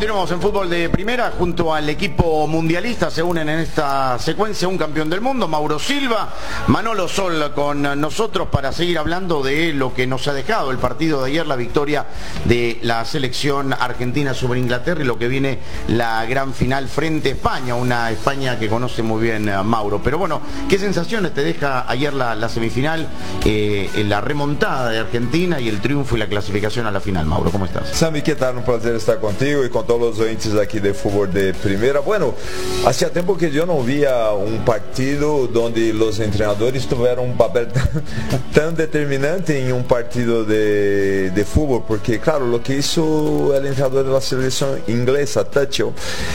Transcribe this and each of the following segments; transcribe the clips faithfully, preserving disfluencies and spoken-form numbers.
Continuamos en fútbol de primera junto al equipo mundialista. Se unen en esta secuencia un campeón del mundo, Mauro Silva, Manolo Sol con nosotros para seguir hablando de lo que nos ha dejado el partido de ayer, la victoria de la selección argentina sobre Inglaterra y lo que viene la gran final frente a España, una España que conoce muy bien a Mauro. Pero bueno, ¿qué sensaciones te deja ayer la, la semifinal, eh, la remontada de Argentina y el triunfo y la clasificación a la final? Mauro, ¿cómo estás? Sammy, ¿qué tal? Un placer estar contigo y con todos los oyentes aquí de fútbol de primera. Bueno, hacía tiempo que yo no veía un partido donde los entrenadores tuvieron un papel tan, tan determinante en un partido de, de fútbol, porque claro, lo que hizo el entrenador de la selección inglesa, Tuchel,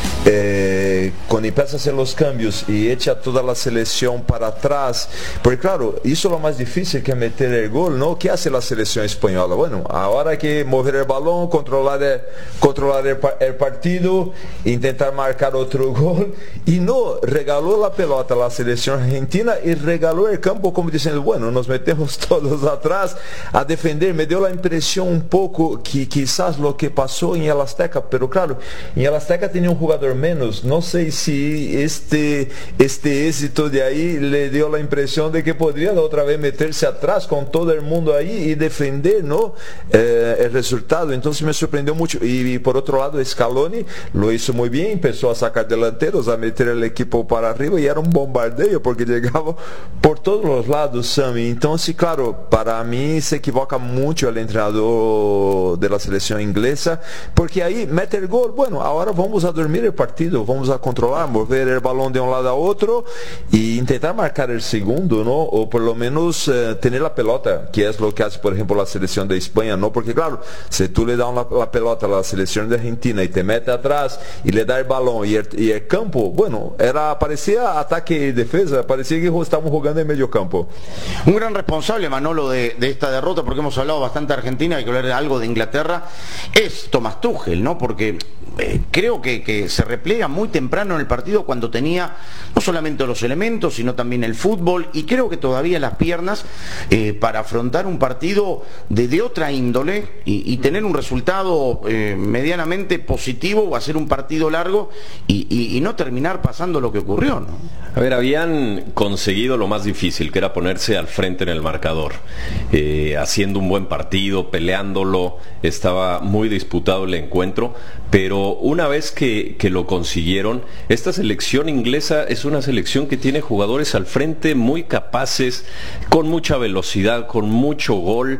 eh, cuando empieza a hacer los cambios y echa toda la selección para atrás, porque claro, hizo lo más difícil que meter el gol, ¿no? ¿Qué hace la selección española? Bueno, ahora hay que mover el balón, controlar el, controlar el, el partido, intentar marcar otro gol, y no, regaló la pelota a la selección argentina y regaló el campo como diciendo, bueno, nos metemos todos atrás a defender. Me dio la impresión un poco que quizás lo que pasó en el Azteca, pero claro, en el Azteca tenía un jugador menos. No sé si este, este éxito de ahí le dio la impresión de que podrían otra vez meterse atrás con todo el mundo ahí y defender, ¿no? Eh, el resultado. Entonces me sorprendió mucho. Y, y por otro lado, Scaloni lo hizo muy bien, empezó a sacar delanteros, a meter el equipo para arriba y era un bombardeo porque llegaba por todos los lados, Sammy. Entonces, claro, para mí se equivoca mucho el entrenador de la selección inglesa, porque ahí mete el gol, bueno, ahora vamos a dormir el partido, vamos a controlar, mover el balón de un lado a otro e intentar marcar el segundo, ¿no? O por lo menos eh, tener la pelota, que es lo que hace, por ejemplo, la selección de España, ¿no? Porque claro, si tú le das la, la pelota a la selección de Argentina y te mete atrás y le da el balón y el, y el campo, bueno, era, parecía ataque y defensa, parecía que estábamos jugando en medio campo. Un gran responsable, Manolo, de, de esta derrota, porque hemos hablado bastante de Argentina, hay que hablar algo de Inglaterra, es Thomas Tuchel, ¿no? Porque eh, creo que, que se repliega muy temprano en el partido cuando tenía no solamente los elementos, sino también el fútbol, y creo que todavía las piernas eh, para afrontar un partido de, de otra índole y, y tener un resultado eh, medianamente positivo o hacer un partido largo y, y, y no terminar pasando lo que ocurrió, ¿no? A ver, habían conseguido lo más difícil, que era ponerse al frente en el marcador, eh, haciendo un buen partido, peleándolo, estaba muy disputado el encuentro, pero una vez que, que lo consiguieron, esta selección inglesa es una selección que tiene jugadores al frente muy capaces, con mucha velocidad, con mucho gol,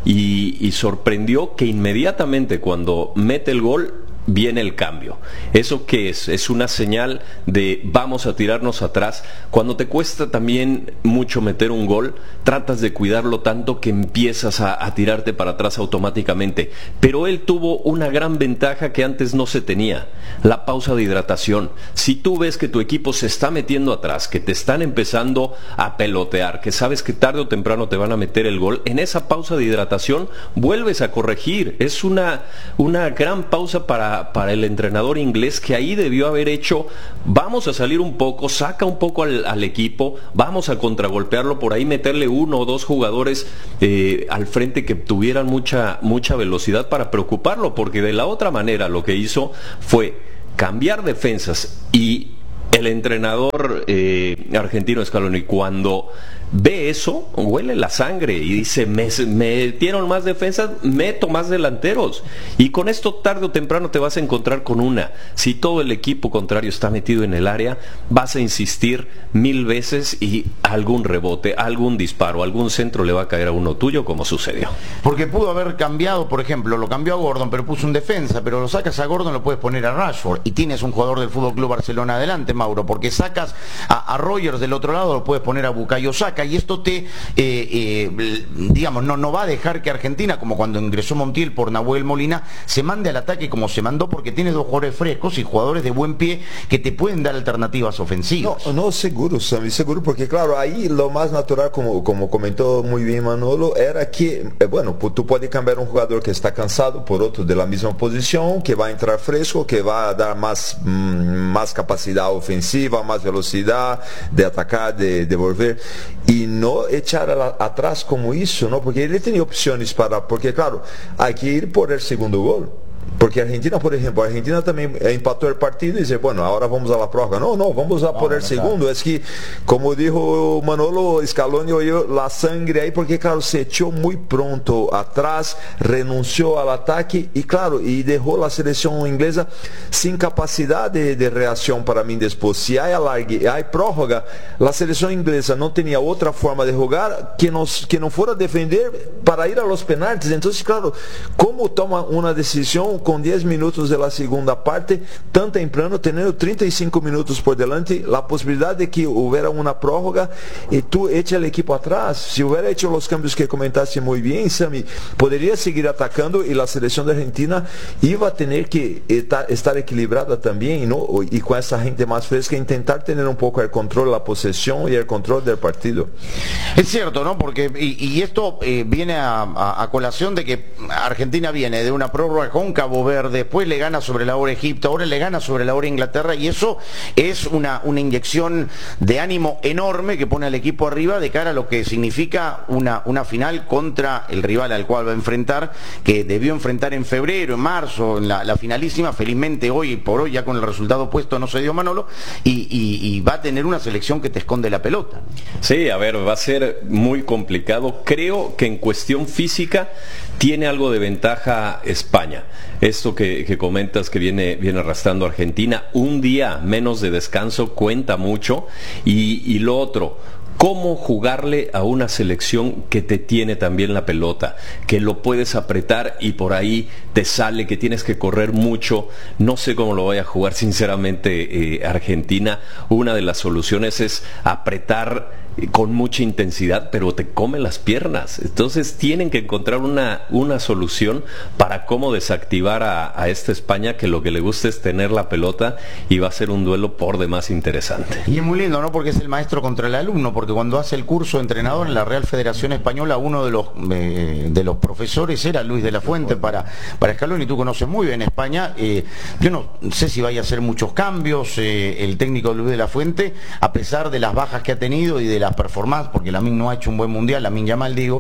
y, y sorprendió que inmediatamente cuando mete el gol, viene el cambio. ¿Eso qué es? Es una señal de vamos a tirarnos atrás. Cuando te cuesta también mucho meter un gol, tratas de cuidarlo tanto que empiezas a, a tirarte para atrás automáticamente. Pero él tuvo una gran ventaja que antes no se tenía, la pausa de hidratación. Si tú ves que tu equipo se está metiendo atrás, que te están empezando a pelotear, que sabes que tarde o temprano te van a meter el gol, en esa pausa de hidratación vuelves a corregir. Es una, una gran pausa para para el entrenador inglés, que ahí debió haber hecho, vamos a salir un poco, saca un poco al, al equipo, vamos a contragolpearlo por ahí, meterle uno o dos jugadores eh, al frente que tuvieran mucha, mucha velocidad para preocuparlo, porque de la otra manera lo que hizo fue cambiar defensas. Y el entrenador eh, argentino Scaloni, cuando ve eso, huele la sangre y dice, me metieron más defensas, meto más delanteros, y con esto tarde o temprano te vas a encontrar con una. Si todo el equipo contrario está metido en el área, vas a insistir mil veces y algún rebote, algún disparo, algún centro le va a caer a uno tuyo, como sucedió. Porque pudo haber cambiado, por ejemplo, lo cambió a Gordon, pero puso un defensa, pero lo sacas a Gordon, lo puedes poner a Rashford y tienes un jugador del Fútbol Club Barcelona adelante, Mauro, porque sacas a, a Rogers del otro lado, lo puedes poner a Bukayo Saka, y esto te, eh, eh, digamos, no, no va a dejar que Argentina, como cuando ingresó Montiel por Nahuel Molina, se mande al ataque como se mandó, porque tiene dos jugadores frescos y jugadores de buen pie que te pueden dar alternativas ofensivas. No, no, seguro, Sammy, seguro, porque claro, ahí lo más natural, como, como comentó muy bien Manolo, era que, eh, bueno, tú puedes cambiar un jugador que está cansado por otro de la misma posición, que va a entrar fresco, que va a dar más, mmm, más capacidad ofensiva, más velocidad de atacar, de, de volver, y no echar a la, atrás como hizo, ¿no? Porque él tenía opciones para, porque claro, hay que ir por el segundo gol. Porque Argentina, por ejemplo, Argentina también empató el partido y dice, bueno, ahora vamos a la prórroga. No, no, vamos a no, por el no, segundo. Claro. Es que, como dijo Manolo, Scaloni oyó la sangre ahí, porque claro, se echó muy pronto atrás, renunció al ataque y claro, y dejó la selección inglesa sin capacidad de, de reacción para mí después. Si hay alargue, hay prórroga, la selección inglesa no tenía otra forma de jugar que, nos, que no fuera defender para ir a los penaltis. Entonces, claro, ¿cómo toma una decisión con diez minutos de la segunda parte, tan temprano, teniendo treinta y cinco minutos por delante, la posibilidad de que hubiera una prórroga y tú eches el equipo atrás? Si hubiera hecho los cambios que comentaste muy bien, Sammy, podría seguir atacando y la selección de Argentina iba a tener que estar, estar equilibrada también, ¿no? Y con esa gente más fresca, intentar tener un poco el control, la posesión y el control del partido. Es cierto, ¿no? Porque, y, y esto eh, viene a, a, a colación de que Argentina viene de una prórroga con Cabo Verde, después le gana sobre la hora Egipto, ahora le gana sobre la hora Inglaterra, y eso es una, una inyección de ánimo enorme que pone al equipo arriba de cara a lo que significa una, una final contra el rival al cual va a enfrentar, que debió enfrentar en febrero, en marzo, en la, la finalísima. Felizmente hoy por hoy, ya con el resultado puesto, no se dio, Manolo, y, y, y va a tener una selección que te esconde la pelota. Sí, a ver, va a ser muy complicado. Creo que en cuestión física tiene algo de ventaja España. Esto que, que comentas que viene, viene arrastrando Argentina, un día menos de descanso cuenta mucho, y, y lo otro, cómo jugarle a una selección que te tiene también la pelota, que lo puedes apretar y por ahí te sale, que tienes que correr mucho. No sé cómo lo vaya a jugar sinceramente eh, Argentina. Una de las soluciones es apretar con mucha intensidad, pero te come las piernas. Entonces tienen que encontrar una, una solución para cómo desactivar a, a esta España, que lo que le gusta es tener la pelota, y va a ser un duelo por demás interesante. Y es muy lindo, ¿no? Porque es el maestro contra el alumno, porque cuando hace el curso de entrenador en la Real Federación Española, uno de los eh, de los profesores era Luis de la Fuente para, para Scaloni. Tú conoces muy bien España. Eh, yo no sé si vaya a hacer muchos cambios eh, el técnico Luis de la Fuente, a pesar de las bajas que ha tenido y de la performance, porque Lamine no ha hecho un buen mundial, Lamine Yamal digo,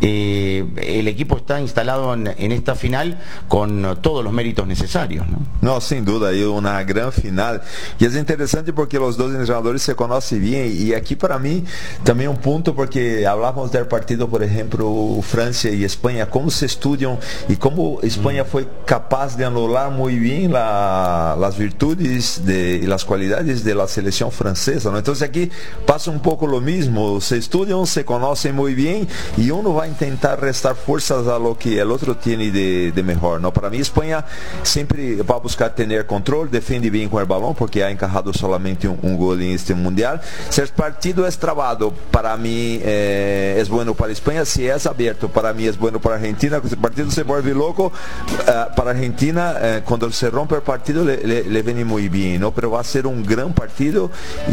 eh, el equipo está instalado en, en esta final con todos los méritos necesarios, ¿no? No, sin duda, hay una gran final, y es interesante porque los dos entrenadores se conocen bien, y aquí para mí también un punto, porque hablamos del partido, por ejemplo, Francia y España, cómo se estudian y cómo España fue capaz de anular muy bien la, las virtudes de, y las cualidades de la selección francesa, ¿no? Entonces aquí pasa un poco lo mismo. Se estudian, se conocen muy bien, y uno va a intentar restar fuerzas a lo que el otro tiene de, de mejor, ¿no? Para mí España siempre va a buscar tener control, defiende bien con el balón, porque ha encajado solamente un, un gol en este mundial. Si el partido es trabado, para mí eh, es bueno para España. Si es abierto, para mí es bueno para Argentina. Si el partido se vuelve loco, uh, para Argentina, uh, cuando se rompe el partido le, le, le viene muy bien, ¿no? Pero va a ser un gran partido,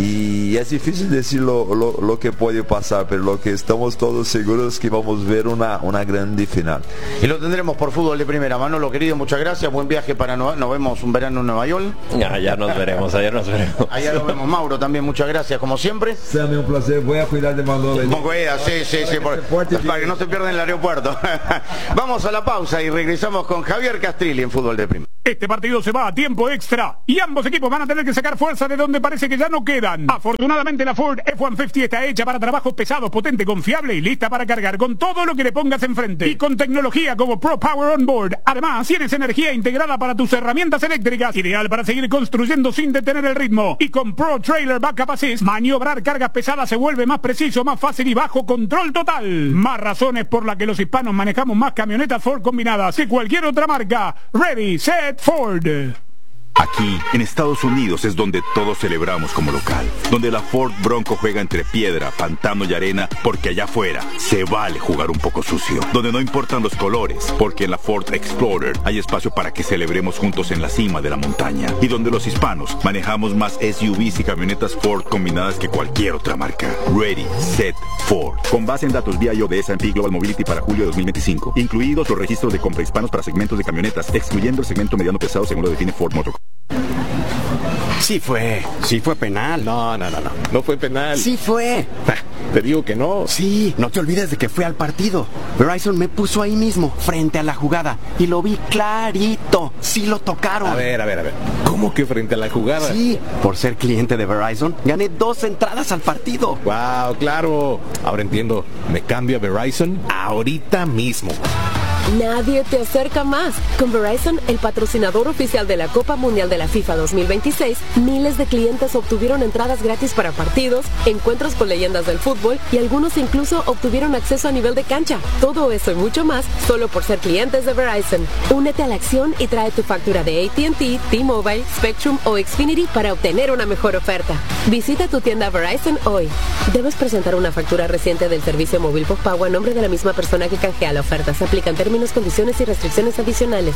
y es difícil decir lo, lo, lo que puede pasar, pero lo que estamos todos seguros es que vamos a ver una, una grande final. Y lo tendremos por Fútbol de Primera. Manolo, querido, muchas gracias, buen viaje para Nueva, nos vemos un verano en Nueva York. Allá nos veremos, allá nos veremos. Allá lo vemos. Mauro, también muchas gracias, como siempre. Sammy, un placer, voy a cuidar de Manolo. Cuida, sí, sí, sí, por, para que no se pierda en el aeropuerto. Vamos a la pausa y regresamos con Javier Castrilli en Fútbol de Primera. Este partido se va a tiempo extra y ambos equipos van a tener que sacar fuerza de donde parece que ya no quedan. Afortunadamente la Ford F ciento cincuenta está hecha para trabajos pesados, potente, confiable y lista para cargar con todo lo que le pongas enfrente. Y con tecnología como Pro Power On Board. Además, tienes energía integrada para tus herramientas eléctricas, ideal para seguir construyendo sin detener el ritmo. Y con Pro Trailer Backup Assist, maniobrar cargas pesadas se vuelve más preciso, más fácil y bajo control total. Más razones por las que los hispanos manejamos más camionetas Ford combinadas que cualquier otra marca. Ready, set, Ford. Aquí, en Estados Unidos, es donde todos celebramos como local. Donde la Ford Bronco juega entre piedra, pantano y arena, porque allá afuera se vale jugar un poco sucio. Donde no importan los colores, porque en la Ford Explorer hay espacio para que celebremos juntos en la cima de la montaña. Y donde los hispanos manejamos más S U Vs y camionetas Ford combinadas que cualquier otra marca. Ready, set, Ford. Con base en datos vía I O de S and P Global Mobility para julio de dos mil veinticinco. Incluidos los registros de compra hispanos para segmentos de camionetas, excluyendo el segmento mediano pesado según lo define Ford Motor. Sí fue, sí fue penal. No, no, no, no, no fue penal. Sí fue. te digo que no. Sí, no te olvides de que fui al partido. Verizon me puso ahí mismo, frente a la jugada, y lo vi clarito. Sí lo tocaron. A ver, a ver, a ver. ¿Cómo que frente a la jugada? Sí, por ser cliente de Verizon, gané dos entradas al partido. Wow, claro. Ahora entiendo. Me cambio a Verizon ahorita mismo. Nadie te acerca más. Con Verizon, el patrocinador oficial de la Copa Mundial de la FIFA dos mil veintiséis, miles de clientes obtuvieron entradas gratis para partidos, encuentros con leyendas del fútbol y algunos incluso obtuvieron acceso a nivel de cancha. Todo eso y mucho más solo por ser clientes de Verizon. Únete a la acción y trae tu factura de A T and T, T-Mobile, Spectrum o Xfinity para obtener una mejor oferta. Visita tu tienda Verizon hoy. Debes presentar una factura reciente del servicio móvil postpago a nombre de la misma persona que canjea la oferta. Se aplican términos, condiciones y restricciones adicionales.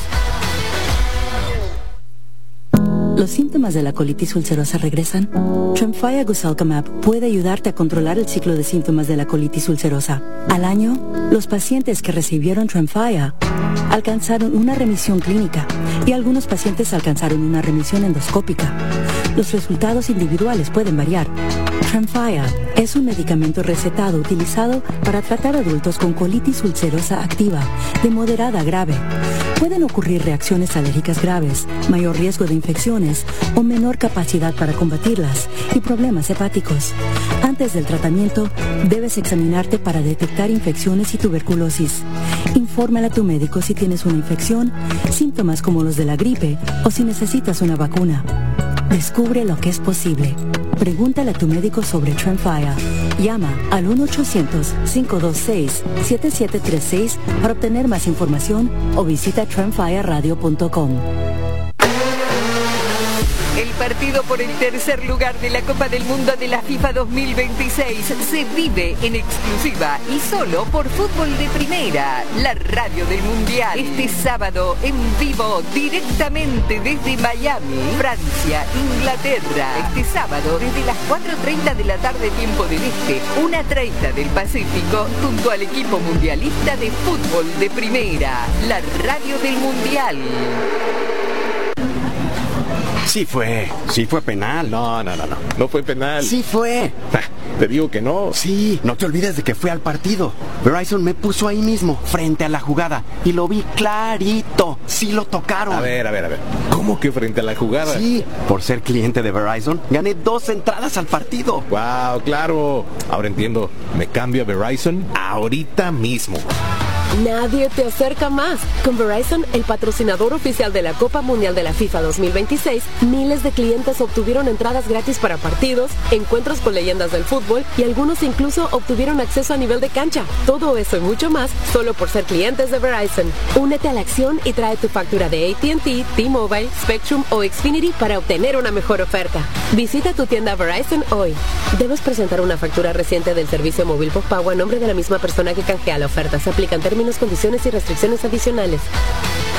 ¿Los síntomas de la colitis ulcerosa regresan? Tremfya Guselkumab puede ayudarte a controlar el ciclo de síntomas de la colitis ulcerosa. Al año, los pacientes que recibieron Tremfya alcanzaron una remisión clínica y algunos pacientes alcanzaron una remisión endoscópica. Los resultados individuales pueden variar. Tremfya es un medicamento recetado utilizado para tratar adultos con colitis ulcerosa activa, de moderada a grave. Pueden ocurrir reacciones alérgicas graves, mayor riesgo de infecciones o menor capacidad para combatirlas y problemas hepáticos. Antes del tratamiento, debes examinarte para detectar infecciones y tuberculosis. Infórmale a tu médico si tienes una infección, síntomas como los de la gripe o si necesitas una vacuna. Descubre lo que es posible. Pregúntale a tu médico sobre Tremfya. Llama al uno ochocientos, cinco dos seis, siete siete tres seis para obtener más información o visita tremfya radio punto com. El partido por el tercer lugar de la Copa del Mundo de la FIFA dos mil veintiséis se vive en exclusiva y solo por Fútbol de Primera, la radio del Mundial. Este sábado en vivo directamente desde Miami, Francia, Inglaterra. Este sábado desde las cuatro treinta de la tarde tiempo del Este, una treinta del Pacífico, junto al equipo mundialista de Fútbol de Primera, la radio del Mundial. Sí fue, sí fue penal. No, no, no, no, no fue penal. Sí fue. Ah, te digo que no. Sí, no te olvides de que fui al partido. Verizon me puso ahí mismo, frente a la jugada, y lo vi clarito. Sí lo tocaron. A ver, a ver, a ver. ¿Cómo que frente a la jugada? Sí, por ser cliente de Verizon, gané dos entradas al partido. Wow, claro. Ahora entiendo. Me cambio a Verizon ahorita mismo. Nadie te acerca más. Con Verizon, el patrocinador oficial de la Copa Mundial de la FIFA dos mil veintiséis, miles de clientes obtuvieron entradas gratis para partidos, encuentros con leyendas del fútbol y algunos incluso obtuvieron acceso a nivel de cancha. Todo eso y mucho más solo por ser clientes de Verizon. Únete a la acción y trae tu factura de A T and T, T-Mobile, Spectrum o Xfinity para obtener una mejor oferta. Visita tu tienda Verizon hoy. Debes presentar una factura reciente del servicio móvil postpago a nombre de la misma persona que canjea la oferta. Se aplican términos, condiciones y restricciones adicionales.